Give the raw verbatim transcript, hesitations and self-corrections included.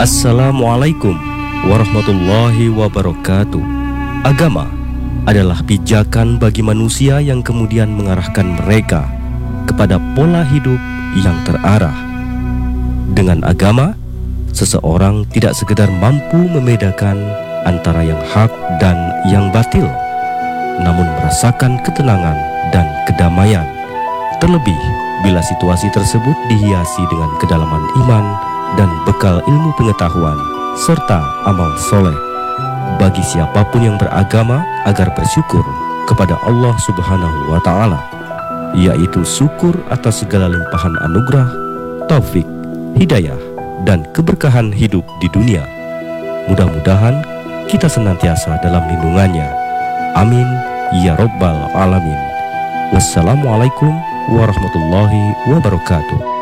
Assalamualaikum warahmatullahi wabarakatuh. Agama adalah pijakan bagi manusia yang kemudian mengarahkan mereka kepada pola hidup yang terarah. Dengan agama, seseorang tidak sekedar mampu membedakan antara yang hak dan yang batil, namun merasakan ketenangan dan kedamaian. Terlebih bila situasi tersebut dihiasi dengan kedalaman iman dan bekal ilmu pengetahuan serta amal soleh. Bagi siapapun yang beragama agar bersyukur kepada Allah Subhanahu wa Ta'ala, yaitu syukur atas segala limpahan anugerah, taufik, hidayah, dan keberkahan hidup di dunia. Mudah-mudahan kita senantiasa dalam lindungannya. Amin ya Rabbal Alamin. Wassalamualaikum warahmatullahi wabarakatuh.